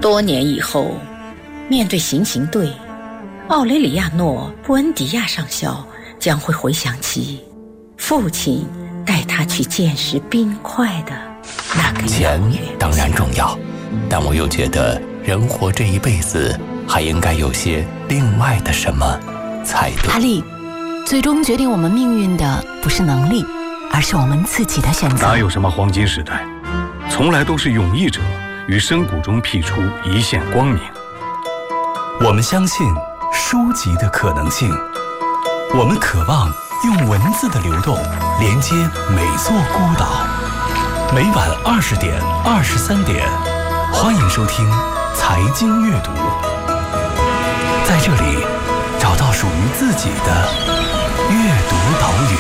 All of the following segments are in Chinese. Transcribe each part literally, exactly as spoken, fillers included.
多年以后，面对行刑队，奥雷里亚诺·布恩迪亚上校将会回想起父亲带他去见识冰块的那个钱当然重要，但我又觉得人活这一辈子还应该有些另外的什么才对。 阿力，最终决定我们命运的不是能力，而是我们自己的选择。 哪有什么黄金时代，从来都是勇毅者于深谷中辟出一线光明。 我们相信书籍的可能性，我们渴望用文字的流动连接每座孤岛。每晚二十点、二十三点，欢迎收听《财经阅读》，在这里找到属于自己的阅读岛屿。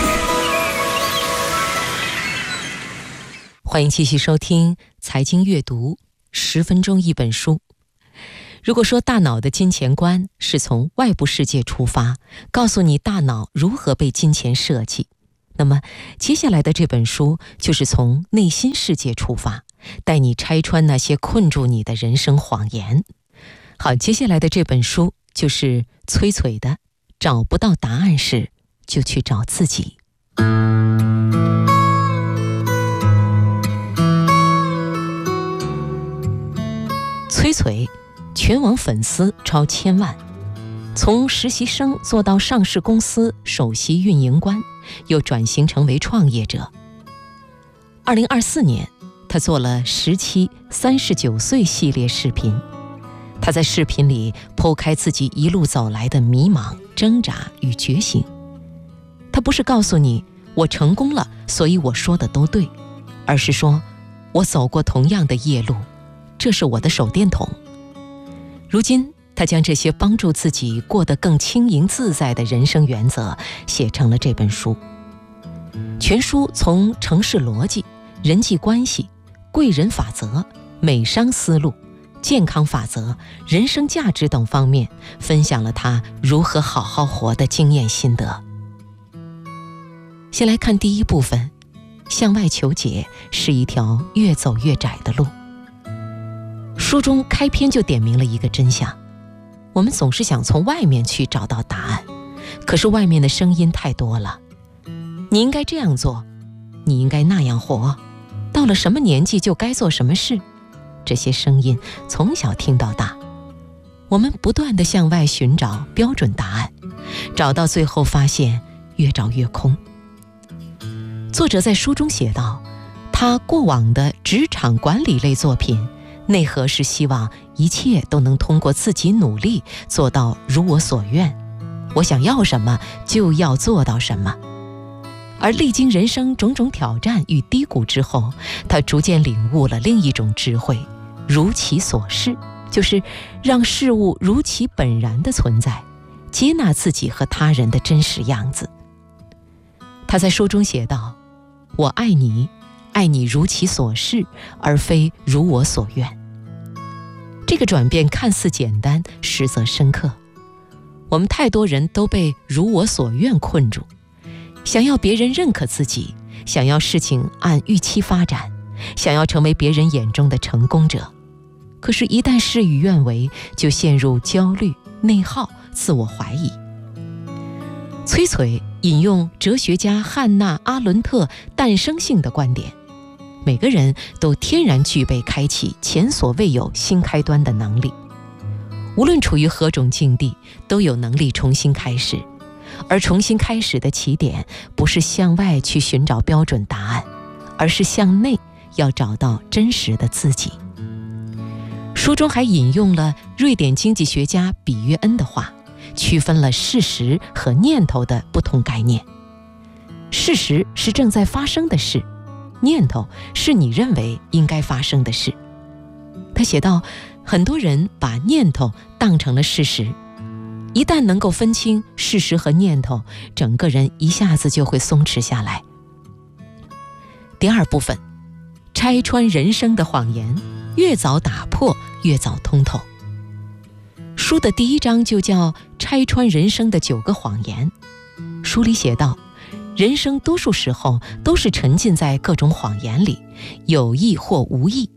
欢迎继续收听《财经阅读》，十分钟一本书。如果说大脑的金钱观是从外部世界出发，告诉你大脑如何被金钱设计，那么接下来的这本书就是从内心世界出发，带你拆穿那些困住你的人生谎言。好，接下来的这本书就是崔璀的《找不到答案时就去找自己》。崔璀全网粉丝超千万，从实习生做到上市公司首席运营官，又转型成为创业者。二零二四年，他做了十期三十九岁系列视频。他在视频里剖开自己一路走来的迷茫、挣扎与觉醒。他不是告诉你我成功了，所以我说的都对，而是说我走过同样的夜路，这是我的手电筒。如今他将这些帮助自己过得更轻盈自在的人生原则写成了这本书。全书从城市逻辑、人际关系、贵人法则、美商思路、健康法则、人生价值等方面分享了他如何好好活的经验心得。先来看第一部分，向外求解是一条越走越窄的路。书中开篇就点明了一个真相，我们总是想从外面去找到答案，可是外面的声音太多了。你应该这样做，你应该那样活，到了什么年纪就该做什么事，这些声音从小听到大。我们不断地向外寻找标准答案，找到最后发现越找越空。作者在书中写道，他过往的职场管理类作品内核是希望一切都能通过自己努力做到如我所愿，我想要什么就要做到什么。而历经人生种种挑战与低谷之后，他逐渐领悟了另一种智慧，如其所是，就是让事物如其本然的存在，接纳自己和他人的真实样子。他在书中写道，我爱你，爱你如其所是，而非如我所愿。这个转变看似简单，实则深刻。我们太多人都被如我所愿困住，想要别人认可自己，想要事情按预期发展，想要成为别人眼中的成功者。可是一旦事与愿违，就陷入焦虑、内耗、自我怀疑。崔璀引用哲学家汉娜·阿伦特诞生性的观点，每个人都天然具备开启前所未有新开端的能力，无论处于何种境地，都有能力重新开始。而重新开始的起点，不是向外去寻找标准答案，而是向内要找到真实的自己。书中还引用了瑞典经济学家比约恩的话，区分了事实和念头的不同概念。事实是正在发生的事，念头是你认为应该发生的事。他写道，很多人把念头当成了事实，一旦能够分清事实和念头，整个人一下子就会松弛下来。第二部分，拆穿人生的谎言，越早打破越早通透。书的第一章就叫拆穿人生的九个谎言。书里写道，人生多数时候都是沉浸在各种谎言里，有意或无意。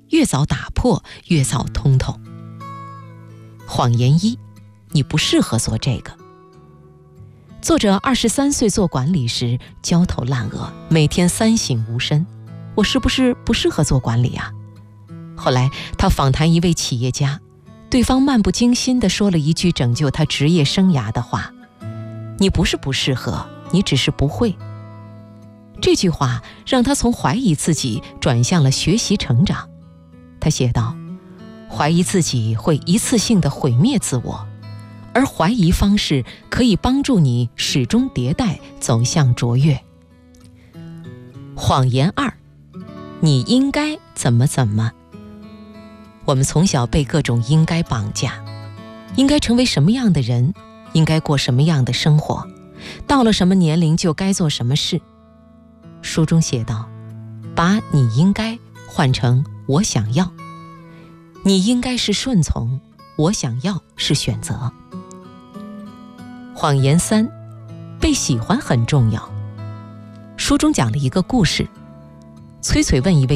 越早打破，越早通透。谎言一，你不适合做这个。作者二十三岁做管理时焦头烂额，每天三省吾身，我是不是不适合做管理啊？后来他访谈一位企业家，对方漫不经心地说了一句拯救他职业生涯的话：你不是不适合，你只是不会。这句话让他从怀疑自己转向了学习成长。他写道：怀疑自己会一次性地毁灭自我，而怀疑方式可以帮助你始终迭代，走向卓越。谎言二，你应该怎么怎么。我们从小被各种应该绑架，应该成为什么样的人，应该过什么样的生活，到了什么年龄就该做什么事。书中写道，把你应该换成我想要，你应该是顺从，我想要是选择。谎言三，被喜欢很重要。书中讲了一个故事，崔崔问一位